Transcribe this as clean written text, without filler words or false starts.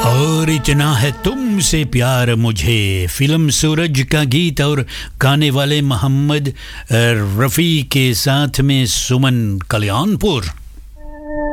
और इतना है तुमसे प्यार मुझे, फिल्म सूरज का गीत और गाने वाले मोहम्मद रफ़ी के साथ में सुमन कल्याणपुर।